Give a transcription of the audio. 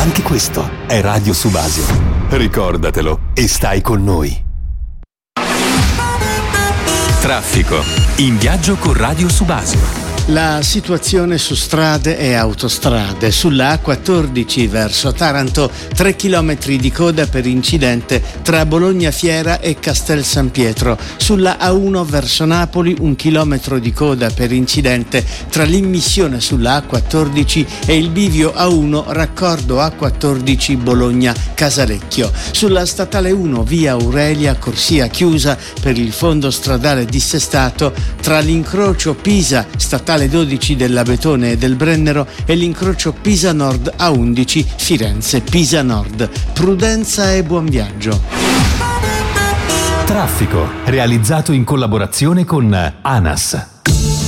Anche questo è Radio Subasio. Ricordatelo e stai con noi. Traffico. In viaggio con Radio Subasio. La situazione su strade e autostrade. Sulla A14 verso Taranto 3 chilometri di coda per incidente tra Bologna Fiera e Castel San Pietro. Sulla A1 verso Napoli 1 chilometro di coda per incidente tra l'immissione sulla A14 e il bivio A1 raccordo A14 Bologna Casalecchio. Sulla statale 1 via Aurelia corsia chiusa per il fondo stradale dissestato tra l'incrocio Pisa statale 12 dell'Abetone e del Brennero e l'incrocio Pisa Nord A11 Firenze Pisa Nord. Prudenza e buon viaggio. Traffico, realizzato in collaborazione con ANAS.